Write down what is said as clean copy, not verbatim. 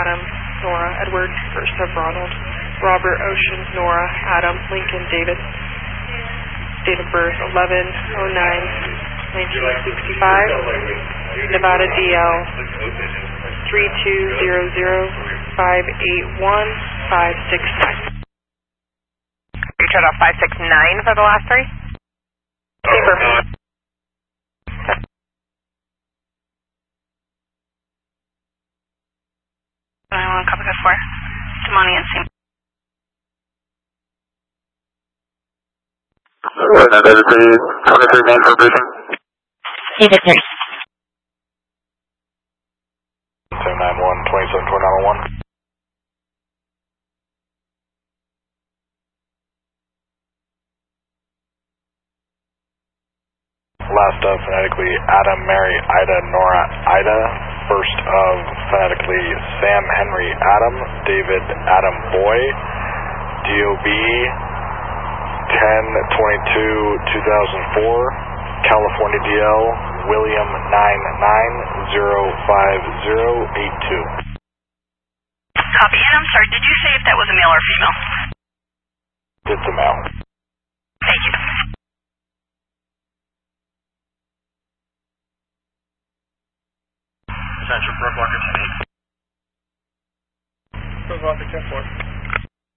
Adam, Nora, Edward, first of Ronald, Robert, Ocean, Nora, Adam, Lincoln, David. Date of birth 11/09/1965. Nevada DL 3200581569. You turned off 569 for the last three? Paper. 91, copy code 4. Simone and Sim. David 23 main for briefing. David 3. 791 27 2901. Last of phonetically Adam, Mary, Ida, Nora, Ida. First of phonetically Sam, Henry, Adam, David, Adam, Boy. DOB 10/22/2004. California DL William 9905082. Copy. And I'm sorry, did you say if that was a male or female? It's a male. Thank you. Central Brook Walker 10-8. Brook Walker 10-4.